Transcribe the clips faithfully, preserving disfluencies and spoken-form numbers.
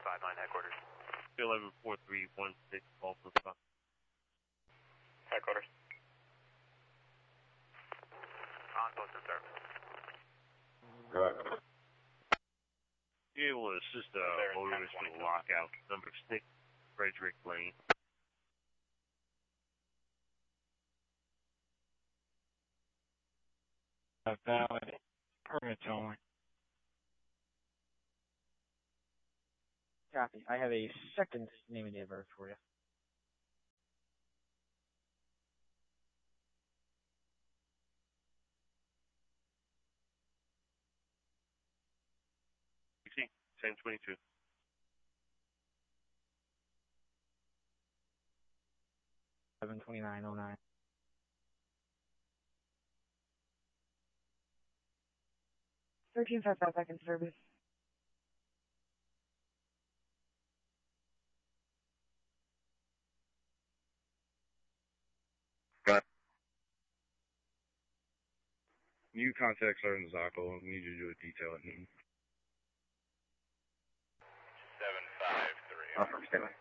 five nine headquarters. eleven four three one six, call for stop. Headquarters. On post and service. Correct. You able to assist a motorist with a lockout, number six, Frederick Lane. A valid permits only. Copy. I have a second name and date of birth for you. sixteen, ten twenty-two. seven twenty-nine oh nine. thirteen five five back in service. Got New contact Sergeant Zacco. I need you to do a detail at noon. seven five three. Awesome, stand by.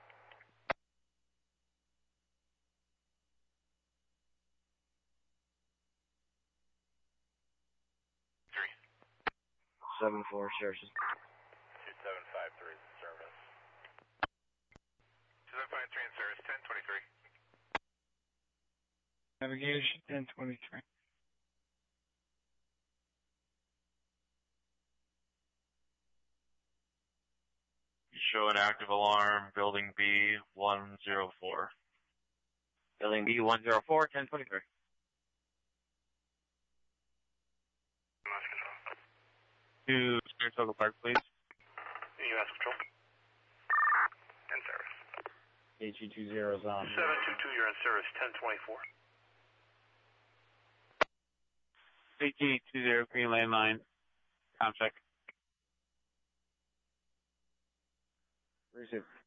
Three. seven four, Sheriff. two seven five three service. two seven five three in service, ten twenty-three. Navigation ten twenty-three. You show an active alarm, building B one zero four. Building B one zero four, ten twenty-three. To Saratoga Park, please. U S Control. In service. H E two zero is on. seven two two, you're in service, ten twenty-four. A T two zero, green landline. Com check. Receive.